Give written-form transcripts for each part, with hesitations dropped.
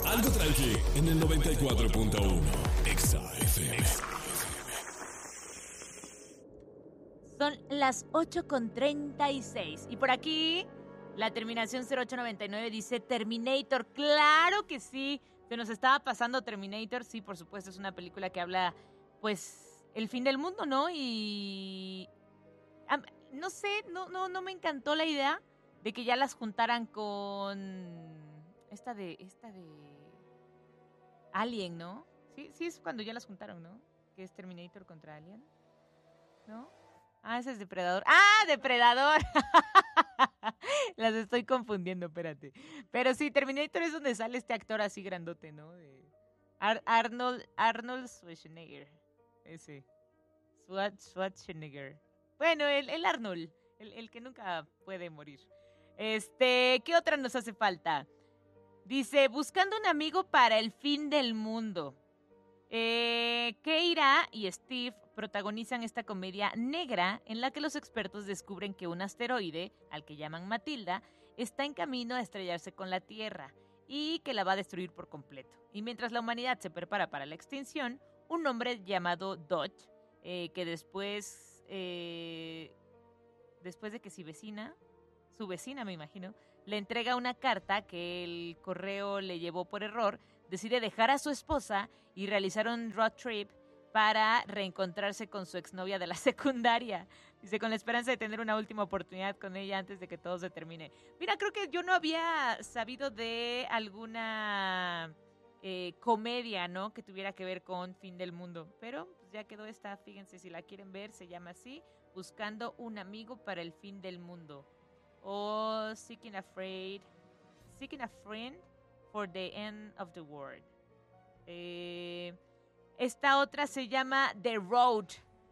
Algo tranqui en el 94.1 Exa FM. Son las 8:36 y por aquí la terminación 0899 dice Terminator. ¡Claro que sí! Se nos estaba pasando Terminator. Sí, por supuesto, es una película que habla, pues, el fin del mundo, ¿no? Y no sé, no me encantó la idea de que ya las juntaran con esta de Alien, ¿no? Sí es cuando ya las juntaron, ¿no? Que es Terminator contra Alien, ¿no? Ah, ese es Depredador. ¡Ah, Depredador! Las estoy confundiendo, espérate. Pero sí, Terminator es donde sale este actor así grandote, ¿no? De Arnold Schwarzenegger. Ese. Schwarzenegger. Bueno, el Arnold. El que nunca puede morir. ¿Qué otra nos hace falta? Dice, buscando un amigo para el fin del mundo. Keira y Steve protagonizan esta comedia negra en la que los expertos descubren que un asteroide, al que llaman Matilda, está en camino a estrellarse con la Tierra y que la va a destruir por completo. Y mientras la humanidad se prepara para la extinción, un hombre llamado Dodge, que después de que su vecina me imagino, le entrega una carta que el correo le llevó por error, decide dejar a su esposa y realizar un road trip para reencontrarse con su exnovia de la secundaria. Dice, con la esperanza de tener una última oportunidad con ella antes de que todo se termine. Mira, creo que yo no había sabido de alguna comedia, ¿no? Que tuviera que ver con Fin del Mundo. Pero pues, ya quedó esta, fíjense, si la quieren ver, se llama así, Buscando un amigo para el fin del mundo. O Seeking a Friend for the End of the World. Esta otra se llama The Road.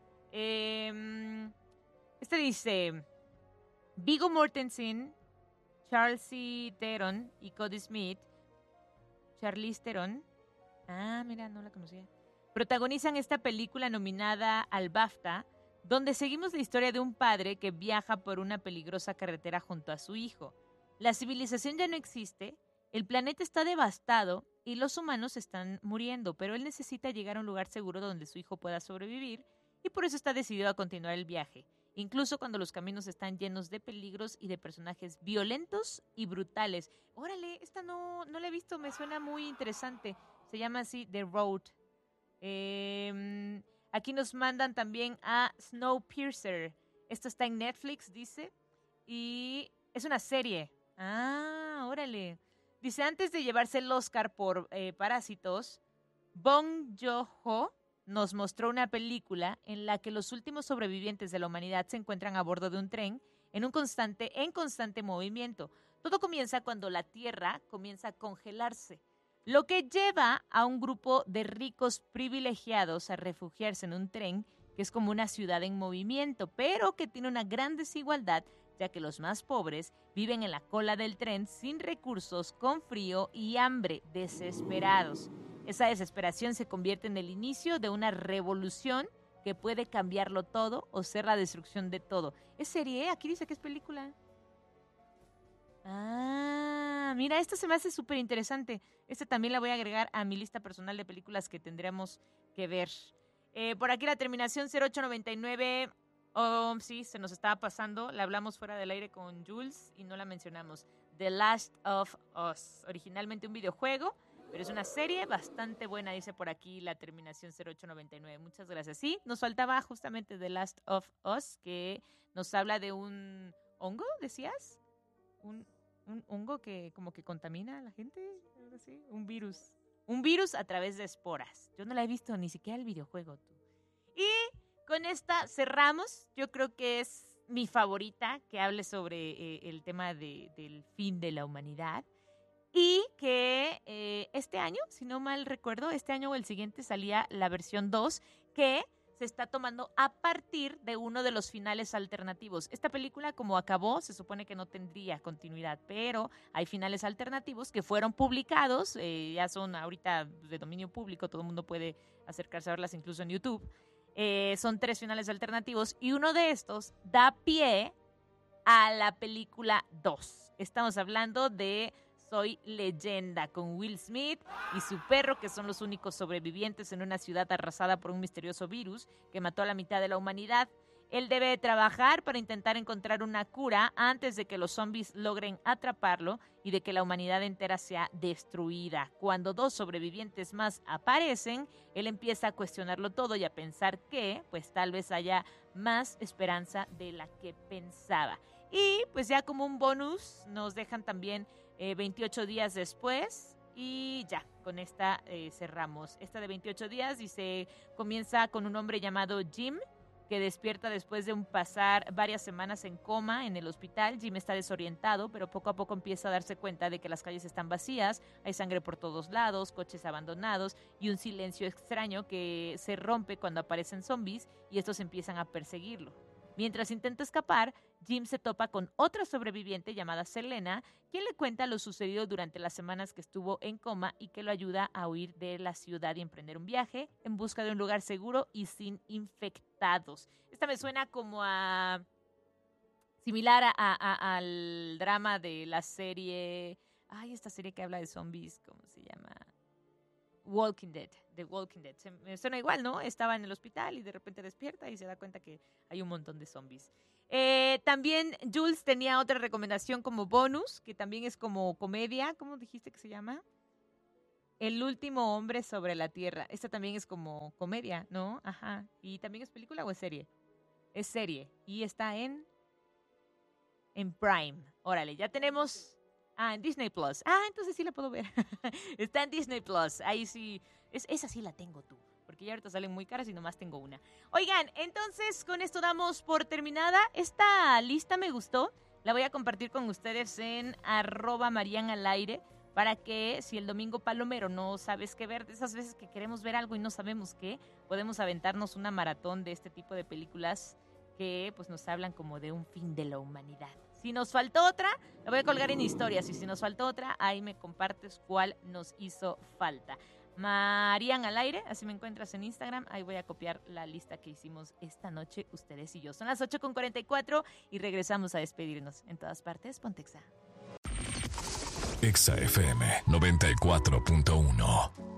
Dice Viggo Mortensen, Charlize Theron y Cody Smith. Charlize Theron. Ah, mira, no la conocía. Protagonizan esta película nominada al BAFTA, donde seguimos la historia de un padre que viaja por una peligrosa carretera junto a su hijo. La civilización ya no existe, el planeta está devastado y los humanos están muriendo, pero él necesita llegar a un lugar seguro donde su hijo pueda sobrevivir y por eso está decidido a continuar el viaje, incluso cuando los caminos están llenos de peligros y de personajes violentos y brutales. Órale, esta no la he visto, me suena muy interesante. Se llama así The Road. Aquí nos mandan también a Snowpiercer. Esto está en Netflix, dice. Y es una serie. Ah, órale. Dice, antes de llevarse el Oscar por Parásitos, Bong Joon-ho nos mostró una película en la que los últimos sobrevivientes de la humanidad se encuentran a bordo de un tren en constante movimiento. Todo comienza cuando la Tierra comienza a congelarse, lo que lleva a un grupo de ricos privilegiados a refugiarse en un tren que es como una ciudad en movimiento, pero que tiene una gran desigualdad, ya que los más pobres viven en la cola del tren sin recursos, con frío y hambre, desesperados. Esa desesperación se convierte en el inicio de una revolución que puede cambiarlo todo o ser la destrucción de todo. ¿Es serie? Aquí dice que es película. Ah, mira, esto se me hace súper interesante. También la voy a agregar a mi lista personal de películas que tendremos que ver. Por aquí la terminación 0899. Oh, sí, se nos estaba pasando. La hablamos fuera del aire con Jules y no la mencionamos. The Last of Us. Originalmente un videojuego, pero es una serie bastante buena, dice por aquí la terminación 0899. Muchas gracias. Sí, nos faltaba justamente The Last of Us, que nos habla de un hongo, ¿decías? Un hongo que como que contamina a la gente, algo así. Un virus. Un virus a través de esporas. Yo no la he visto ni siquiera el videojuego, tú. Y con esta cerramos. Yo creo que es mi favorita, que hable sobre el tema del fin de la humanidad. Y que este año, si no mal recuerdo, este año o el siguiente salía la versión 2, que se está tomando a partir de uno de los finales alternativos. Esta película, como acabó, se supone que no tendría continuidad, pero hay finales alternativos que fueron publicados, ya son ahorita de dominio público, todo el mundo puede acercarse a verlas incluso en YouTube. Son 3 finales alternativos y uno de estos da pie a la película 2. Estamos hablando de Soy Leyenda, con Will Smith y su perro, que son los únicos sobrevivientes en una ciudad arrasada por un misterioso virus que mató a la mitad de la humanidad. Él debe trabajar para intentar encontrar una cura antes de que los zombies logren atraparlo y de que la humanidad entera sea destruida. Cuando 2 sobrevivientes más aparecen, él empieza a cuestionarlo todo y a pensar que, pues tal vez haya más esperanza de la que pensaba. Y pues ya como un bonus nos dejan también 28 días después. Y ya, con esta cerramos. Esta de 28 días dice, comienza con un hombre llamado Jim, que despierta después de pasar varias semanas en coma en el hospital. Jim está desorientado, pero poco a poco empieza a darse cuenta de que las calles están vacías, hay sangre por todos lados, coches abandonados y un silencio extraño que se rompe cuando aparecen zombies y estos empiezan a perseguirlo. Mientras intenta escapar, Jim se topa con otra sobreviviente llamada Selena, quien le cuenta lo sucedido durante las semanas que estuvo en coma y que lo ayuda a huir de la ciudad y emprender un viaje en busca de un lugar seguro y sin infectados. Esta me suena como a... similar al drama de la serie... Ay, esta serie que habla de zombies, ¿cómo se llama? Walking Dead, The Walking Dead. Me suena igual, ¿no? Estaba en el hospital y de repente despierta y se da cuenta que hay un montón de zombies. También Jules tenía otra recomendación como bonus, que también es como comedia. ¿Cómo dijiste que se llama? El último hombre sobre la tierra. Esta también es como comedia, ¿no? Ajá. ¿Y también es película o es serie? Es serie. Y está en Prime. Órale, ya tenemos... en Disney Plus. Entonces sí la puedo ver. Está en Disney Plus. Ahí sí. Esa sí la tengo tú. Porque ya ahorita salen muy caras y nomás tengo una. Oigan, entonces con esto damos por terminada. Esta lista me gustó. La voy a compartir con ustedes en @marianalaire. Para que si el domingo palomero no sabes qué ver, de esas veces que queremos ver algo y no sabemos qué, podemos aventarnos una maratón de este tipo de películas que pues nos hablan como de un fin de la humanidad. Si nos faltó otra, la voy a colgar en historias. Y si nos faltó otra, ahí me compartes cuál nos hizo falta. Marian al aire, así me encuentras en Instagram. Ahí voy a copiar la lista que hicimos esta noche, ustedes y yo. Son las 8:44 y regresamos a despedirnos. En todas partes, ponte Exa. Exa FM 94.1.